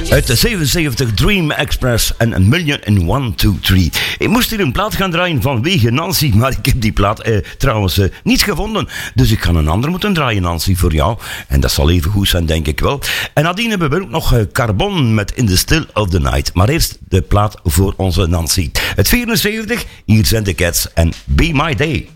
Uit de 77 Dream Express en A Million in 1, 2, 3. Ik moest hier een plaat gaan draaien vanwege Nancy, maar ik heb die plaat trouwens niet gevonden. Dus ik ga een ander moeten draaien, Nancy, voor jou. En dat zal even goed zijn, denk ik wel. En nadien hebben we ook nog Carbon met In the Still of the Night. Maar eerst de plaat voor onze Nancy. Het 74, hier zijn de Cats en Be My Day.